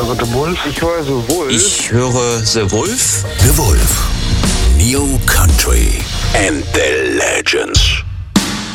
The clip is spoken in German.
The Wolf. Ich höre The Wolf. Ich höre The Wolf. The Wolf. New Country and the